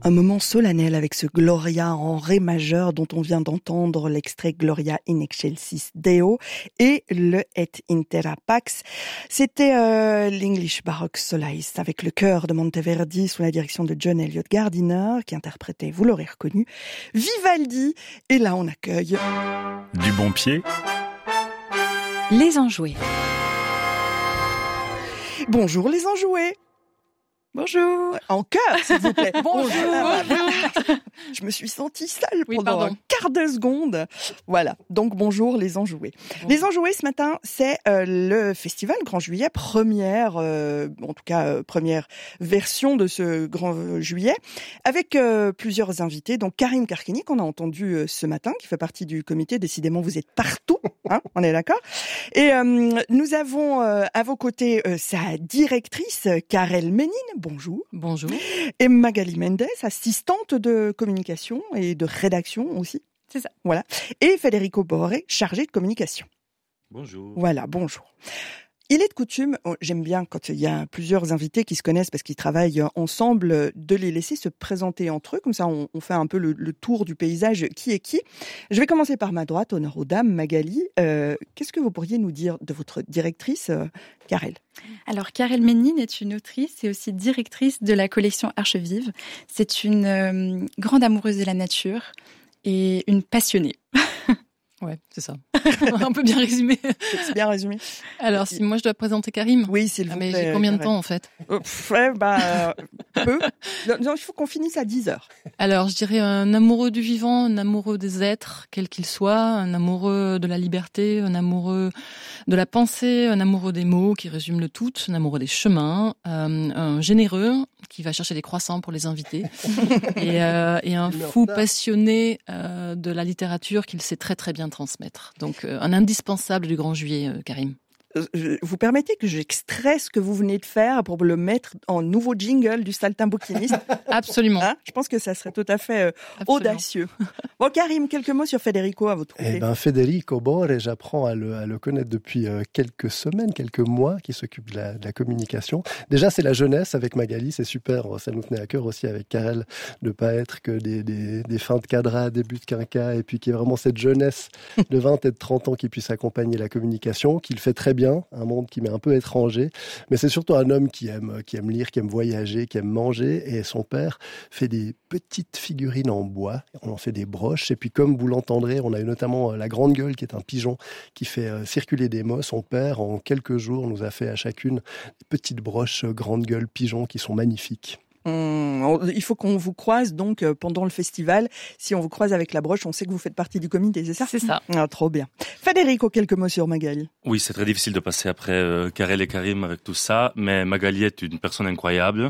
Un moment solennel avec ce Gloria en ré majeur dont on vient d'entendre l'extrait Gloria in excelsis Deo et le Et intera pax. C'était l'English Baroque Solace avec le chœur de Monteverdi sous la direction de John Eliot Gardiner qui interprétait, vous l'aurez reconnu, Vivaldi. Et là on accueille... Du bon pied. Les enjoués. Bonjour les enjoués. Bonjour. En chœur, s'il vous plaît. Bonjour. Je me suis sentie seule pendant pardon. un quart de seconde. Voilà. Donc, bonjour les enjoués. Bonjour. Les enjoués, ce matin, c'est le festival Grand Juillet, première version de ce Grand Juillet, avec plusieurs invités. Donc, Karim Karkini, qu'on a entendu ce matin, qui fait partie du comité. Décidément, vous êtes partout. Hein, on est d'accord? Et nous avons à vos côtés sa directrice, Karel Ménine. Bonjour. Bonjour. Et Magali Mendes, assistante de communication et de rédaction aussi. C'est ça. Voilà. Et Federico Borré, chargé de communication. Bonjour. Voilà, bonjour. Il est de coutume, j'aime bien quand il y a plusieurs invités qui se connaissent parce qu'ils travaillent ensemble, de les laisser se présenter entre eux. Comme ça, on fait un peu le tour du paysage, qui est qui. Je vais commencer par ma droite, honneur aux dames, Magali. Qu'est-ce que vous pourriez nous dire de votre directrice, Karel ? Alors, Karel Ménine est une autrice et aussi directrice de la collection Arches Vives. C'est une grande amoureuse de la nature et une passionnée. Ouais, c'est ça. Un peu bien résumé. C'est bien résumé. Alors, si moi je dois présenter Karim. Oui, s'il vous plaît. Mais j'ai combien de Karel. temps en fait? Peu. Non, il faut qu'on finisse à 10 heures. Alors, je dirais un amoureux du vivant, un amoureux des êtres, quels qu'ils soient, un amoureux de la liberté, un amoureux de la pensée, un amoureux des mots qui résument le tout, un amoureux des chemins, un généreux qui va chercher des croissants pour les invités et un fou passionné de la littérature qu'il sait très très bien transmettre. Donc, un indispensable du Grand Juillet, Karim. Vous permettez que j'extrais ce que vous venez de faire pour le mettre en nouveau jingle du saltimbanquiniste? Absolument. Hein, je pense que ça serait tout à fait Absolument. audacieux. Bon, Karim, quelques mots sur Federico à votre côté. Federico Borré, j'apprends à le connaître depuis quelques semaines, quelques mois, qui s'occupe de la communication. Déjà, c'est la jeunesse avec Magali, c'est super. Ça nous tenait à cœur aussi avec Karel de pas être que des fins de cadra, début de quinquat, et puis qu'il y ait vraiment cette jeunesse de 20 et de 30 ans qui puisse accompagner la communication, qu'il fait très bien. Un monde qui m'est un peu étranger, mais c'est surtout un homme qui aime lire, qui aime voyager, qui aime manger, et son père fait des petites figurines en bois, on en fait des broches, et puis comme vous l'entendrez, on a eu notamment la grande gueule qui est un pigeon qui fait circuler des mots. Son père, en quelques jours, nous a fait à chacune des petites broches grande gueule pigeon qui sont magnifiques. Il faut qu'on vous croise donc pendant le festival. Si on vous croise avec la broche, on sait que vous faites partie du comité, c'est ça? C'est ça. Ah, trop bien. Federico, quelques mots sur Magali. Oui, c'est très difficile de passer après Karel et Karim avec tout ça, mais Magali est une personne incroyable,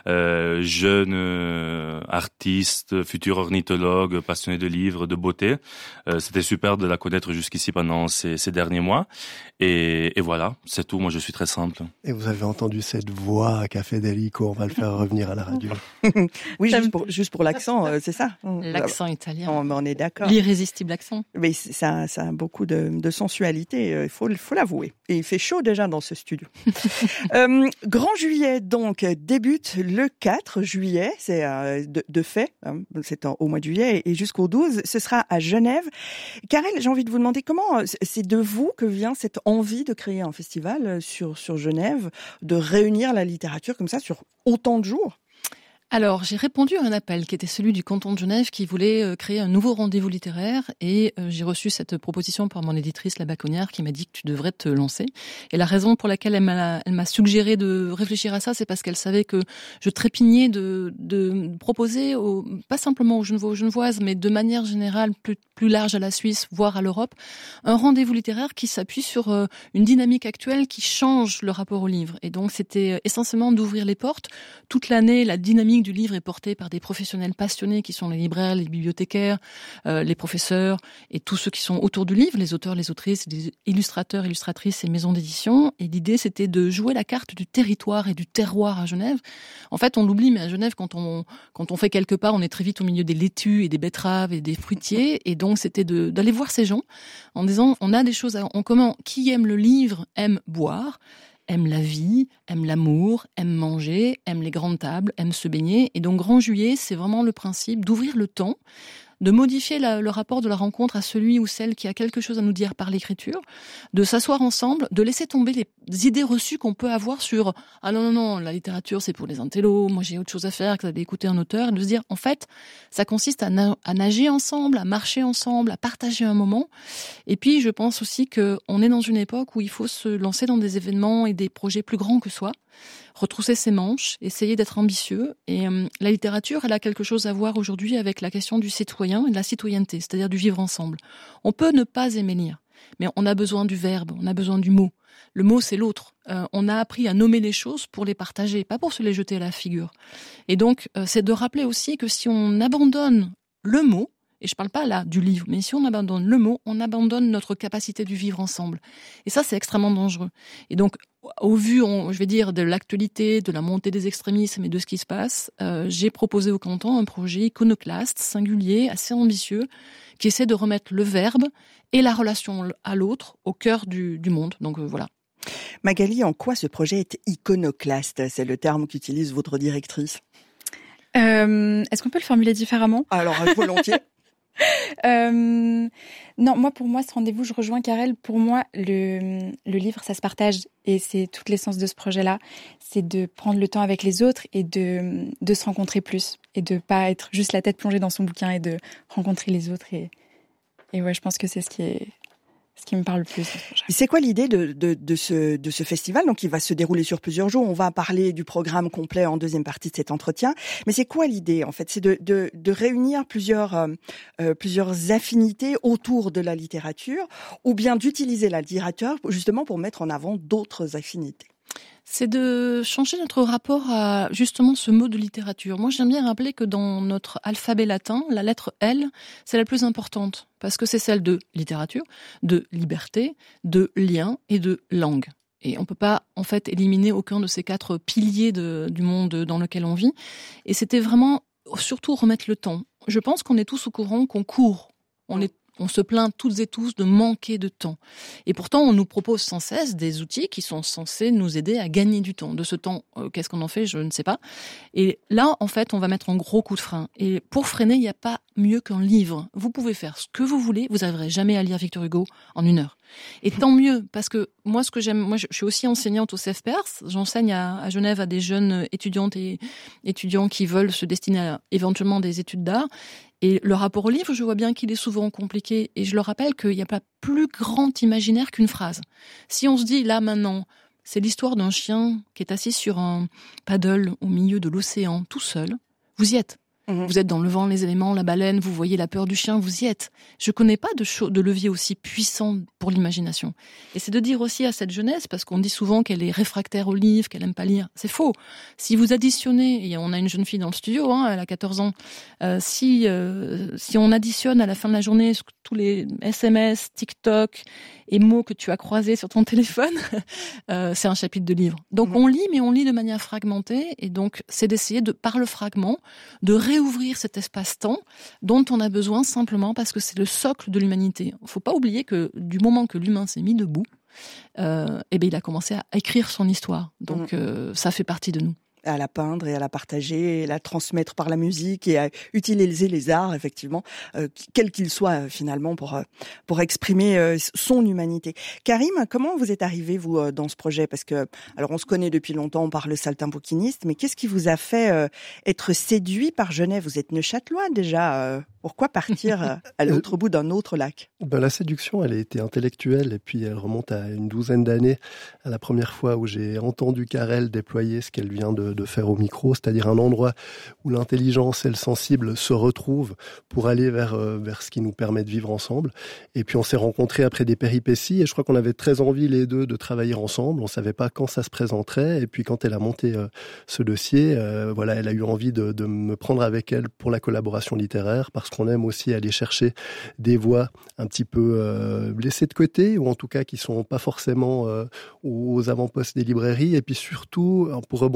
jeune artiste, futur ornithologue, passionné de livres, de beauté. C'était super de la connaître jusqu'ici pendant ces derniers mois. Et voilà, c'est tout. Moi, je suis très simple. Et vous avez entendu cette voix qu'a Federico, on va le faire revenir à la radio. Oui, juste pour l'accent, c'est ça. L'accent italien. On est d'accord. L'irrésistible accent. Mais ça a beaucoup de sensualité, il faut l'avouer. Et il fait chaud déjà dans ce studio. Grand Juillet, donc, débute le 4 juillet, c'est de fait, hein, c'est au mois de juillet, et jusqu'au 12, ce sera à Genève. Karel, j'ai envie de vous demander comment c'est de vous que vient cette envie de créer un festival sur Genève, de réunir la littérature comme ça sur autant de jours? Alors, j'ai répondu à un appel qui était celui du canton de Genève qui voulait créer un nouveau rendez-vous littéraire et j'ai reçu cette proposition par mon éditrice, La Baconnière, qui m'a dit que tu devrais te lancer. Et la raison pour laquelle elle m'a suggéré de réfléchir à ça, c'est parce qu'elle savait que je trépignais de proposer, pas simplement aux Genevois, aux Genevoises, mais de manière générale plus large à la Suisse, voire à l'Europe, un rendez-vous littéraire qui s'appuie sur une dynamique actuelle qui change le rapport au livre. Et donc, c'était essentiellement d'ouvrir les portes. Toute l'année, la dynamique du livre est portée par des professionnels passionnés qui sont les libraires, les bibliothécaires, les professeurs et tous ceux qui sont autour du livre, les auteurs, les autrices, les illustrateurs, illustratrices et maisons d'édition. Et l'idée, c'était de jouer la carte du territoire et du terroir à Genève. En fait, on l'oublie, mais à Genève, quand on fait quelque part, on est très vite au milieu des laitues et des betteraves et des fruitiers. Et donc, c'était d'aller voir ces gens en disant, on a des choses en commun. Qui aime le livre aime boire, aime la vie, aime l'amour, aime manger, aime les grandes tables, aime se baigner. Et donc, Grand Juillet, c'est vraiment le principe d'ouvrir le temps, de modifier le rapport de la rencontre à celui ou celle qui a quelque chose à nous dire par l'écriture, de s'asseoir ensemble, de laisser tomber les idées reçues qu'on peut avoir sur « Ah non, la littérature, c'est pour les intellos, moi j'ai autre chose à faire que d'aller écouter un auteur », et de se dire, en fait, ça consiste à nager ensemble, à marcher ensemble, à partager un moment. Et puis, je pense aussi qu'on est dans une époque où il faut se lancer dans des événements et des projets plus grands que soi, retrousser ses manches, essayer d'être ambitieux. Et la littérature, elle a quelque chose à voir aujourd'hui avec la question du citoyen et de la citoyenneté, c'est-à-dire du vivre ensemble. On peut ne pas aimer lire, mais on a besoin du verbe, on a besoin du mot. Le mot, c'est l'autre. On a appris à nommer les choses pour les partager, pas pour se les jeter à la figure. Et donc, c'est de rappeler aussi que si on abandonne le mot, et je parle pas là du livre, mais si on abandonne le mot, on abandonne notre capacité du vivre ensemble. Et ça, c'est extrêmement dangereux. Et donc, au vu, je vais dire, de l'actualité, de la montée des extrémismes et de ce qui se passe, j'ai proposé au canton un projet iconoclaste, singulier, assez ambitieux, qui essaie de remettre le verbe et la relation à l'autre au cœur du monde. Donc voilà. Magali, en quoi ce projet est iconoclaste? C'est le terme qu'utilise votre directrice. Est-ce qu'on peut le formuler différemment? Alors, volontiers. Non, pour moi, ce rendez-vous, je rejoins Karel. Pour moi, le livre, ça se partage, et c'est toute l'essence de ce projet-là. C'est de prendre le temps avec les autres et de se rencontrer plus, et de pas être juste la tête plongée dans son bouquin, et de rencontrer les autres. Et ouais, je pense que c'est ce qui me parle le plus. C'est quoi l'idée de ce festival? Donc, il va se dérouler sur plusieurs jours. On va parler du programme complet en deuxième partie de cet entretien. Mais c'est quoi l'idée, en fait? C'est de réunir plusieurs affinités autour de la littérature, ou bien d'utiliser la littérature justement pour mettre en avant d'autres affinités? C'est de changer notre rapport à justement ce mot de littérature. Moi, j'aime bien rappeler que dans notre alphabet latin, la lettre L, c'est la plus importante, parce que c'est celle de littérature, de liberté, de lien et de langue. Et on peut pas, en fait, éliminer aucun de ces 4 piliers du monde dans lequel on vit. Et c'était vraiment, surtout, remettre le temps. Je pense qu'on est tous au courant qu'on court. On se plaint toutes et tous de manquer de temps. Et pourtant, on nous propose sans cesse des outils qui sont censés nous aider à gagner du temps. De ce temps, qu'est-ce qu'on en fait? Je ne sais pas. Et là, en fait, on va mettre un gros coup de frein. Et pour freiner, il n'y a pas mieux qu'un livre. Vous pouvez faire ce que vous voulez, vous n'arriverez jamais à lire Victor Hugo en 1 heure. Et tant mieux, parce que moi, ce que j'aime, je suis aussi enseignante au CEFPERS. J'enseigne à Genève à des jeunes étudiantes et étudiants qui veulent se destiner à éventuellement des études d'art. Et le rapport au livre, je vois bien qu'il est souvent compliqué. Et je leur rappelle qu'il n'y a pas plus grand imaginaire qu'une phrase. Si on se dit, là, maintenant, c'est l'histoire d'un chien qui est assis sur un paddle au milieu de l'océan, tout seul, vous y êtes. Vous êtes dans le vent, les éléments, la baleine, vous voyez la peur du chien, vous y êtes. Je connais pas de levier aussi puissant pour l'imagination. Et c'est de dire aussi à cette jeunesse, parce qu'on dit souvent qu'elle est réfractaire au livre, qu'elle aime pas lire. C'est faux. Si vous additionnez, et on a une jeune fille dans le studio, elle a 14 ans, si on additionne à la fin de la journée tous les SMS, TikTok et mots que tu as croisés sur ton téléphone, c'est un chapitre de livre. Donc on lit, mais on lit de manière fragmentée, et donc c'est d'essayer par le fragment, de réouvrir cet espace-temps dont on a besoin simplement parce que c'est le socle de l'humanité. Il ne faut pas oublier que du moment que l'humain s'est mis debout, il a commencé à écrire son histoire. Donc ça fait partie de nous. À la peindre et à la partager, et la transmettre par la musique, et à utiliser les arts, effectivement, quels qu'ils soient finalement, pour exprimer son humanité. Karim, comment vous êtes arrivé, vous, dans ce projet? Parce que, alors on se connaît depuis longtemps par le Saltin bouquiniste, mais qu'est-ce qui vous a fait être séduit par Genève? Vous êtes neuchâtelois déjà. Pourquoi partir à l'autre bout d'un autre lac? La séduction, elle a été intellectuelle, et puis elle remonte à une 12aine d'années, à la première fois où j'ai entendu Karel déployer ce qu'elle vient de faire au micro, c'est-à-dire un endroit où l'intelligence et le sensible se retrouvent pour aller vers ce qui nous permet de vivre ensemble. Et puis on s'est rencontrés après des péripéties, et je crois qu'on avait très envie les deux de travailler ensemble. On savait pas quand ça se présenterait, et puis quand elle a monté ce dossier, elle a eu envie de me prendre avec elle pour la collaboration littéraire, parce qu'on aime aussi aller chercher des voix un petit peu laissées de côté, ou en tout cas qui sont pas forcément aux avant-postes des librairies. Et puis surtout, pour rebondir sur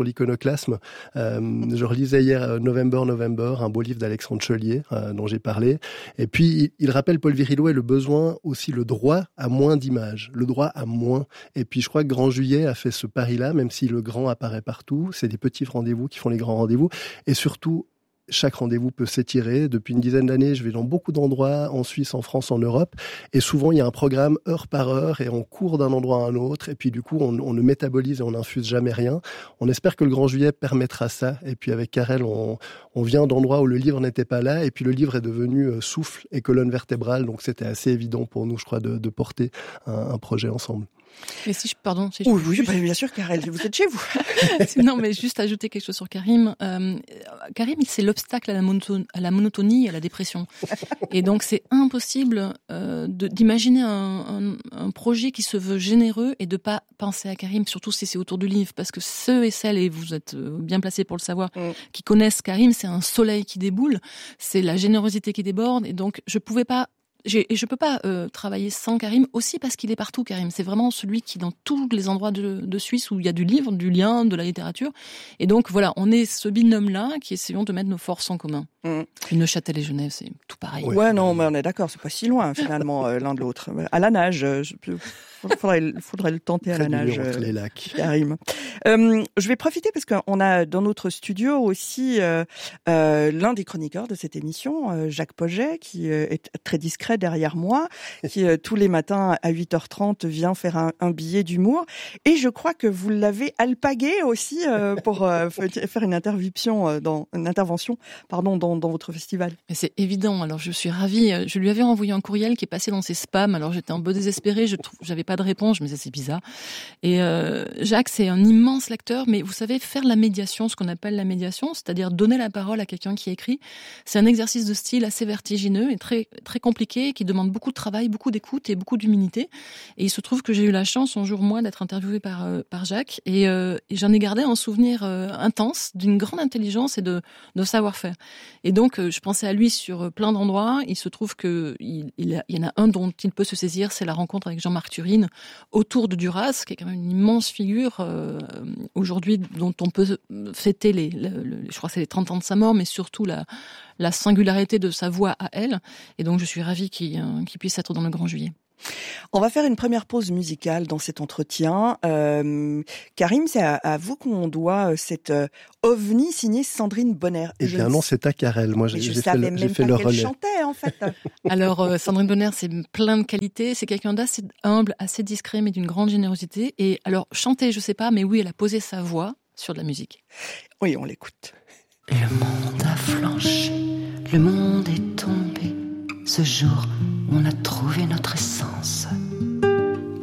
l'iconoclasme. Je relisais hier November, un beau livre d'Alexandre Chelier dont j'ai parlé. Et puis, il rappelle, Paul Virilou, le besoin, aussi le droit à moins d'images, le droit à moins. Et puis, je crois que Grand Juillet a fait ce pari-là, même si le grand apparaît partout. C'est des petits rendez-vous qui font les grands rendez-vous. Et surtout, chaque rendez-vous peut s'étirer. Depuis une dizaine d'années, je vais dans beaucoup d'endroits, en Suisse, en France, en Europe. Et souvent, il y a un programme heure par heure et on court d'un endroit à un autre. Et puis, du coup, on ne métabolise et on n'infuse jamais rien. On espère que le Grand Juillet permettra ça. Et puis, avec Karel, on vient d'endroits où le livre n'était pas là. Et puis, le livre est devenu souffle et colonne vertébrale. Donc, c'était assez évident pour nous, je crois, de porter un projet ensemble. Mais Oui, bien sûr, Karel, vous êtes chez vous. Non, mais juste ajouter quelque chose sur Karim. Karim, c'est l'obstacle à la monotonie et à la dépression. Et donc, c'est impossible d'imaginer un projet qui se veut généreux et de pas penser à Karim, surtout si c'est autour du livre, parce que ceux et celles, et vous êtes bien placés pour le savoir, qui connaissent Karim, c'est un soleil qui déboule, c'est la générosité qui déborde, et donc je peux pas travailler sans Karim, aussi parce qu'il est partout, Karim. C'est vraiment celui qui, dans tous les endroits de Suisse où il y a du livre, du lien, de la littérature. Et donc, voilà, on est ce binôme-là qui essayons de mettre nos forces en commun. Puis Neuchâtel et Genève, c'est tout pareil. Ouais, non, mais on est d'accord, c'est pas si loin, finalement, l'un de l'autre. À la nage, faudrait le tenter à la nage. Entre les lacs. Karim. Je vais profiter parce qu'on a dans notre studio aussi l'un des chroniqueurs de cette émission, Jacques Poget, qui est très discret derrière moi, qui tous les matins à 8h30 vient faire un billet d'humour. Et je crois que vous l'avez alpagué aussi pour faire une intervention dans votre festival. Mais c'est évident. Alors je suis ravie. Je lui avais envoyé un courriel qui est passé dans ses spams. Alors j'étais un peu désespérée. J'avais pas de réponse. Je me disais c'est bizarre. Et Jacques, c'est un immense lecteur. Mais vous savez, faire la médiation, ce qu'on appelle la médiation, c'est-à-dire donner la parole à quelqu'un qui écrit, c'est un exercice de style assez vertigineux et très très compliqué, qui demande beaucoup de travail, beaucoup d'écoute et beaucoup d'humilité. Et il se trouve que j'ai eu la chance un jour, moi, d'être interviewée par Jacques. Et j'en ai gardé un souvenir intense, d'une grande intelligence et de savoir-faire. Et donc, je pensais à lui sur plein d'endroits. Il se trouve qu'il y en a un dont il peut se saisir, c'est la rencontre avec Jean-Marc Turine autour de Duras, qui est quand même une immense figure aujourd'hui, dont on peut fêter je crois que c'est les 30 ans de sa mort, mais surtout la singularité de sa voix à elle. Et donc, je suis ravie qu'il puisse être dans le Grand Juillet. On va faire une première pause musicale dans cet entretien. Karim, c'est à vous qu'on doit cette ovni signée Sandrine Bonner. Eh bien non, c'est à Karel. Moi, j'ai fait le relais. Chantait, en fait. Alors, Sandrine Bonner, c'est plein de qualités. C'est quelqu'un d'assez humble, assez discret, mais d'une grande générosité. Et alors, chanter, je sais pas, mais oui, elle a posé sa voix sur de la musique. Oui, on l'écoute. Et le monde a flanché, le monde est tombé. Ce jour, on a trouvé notre essence.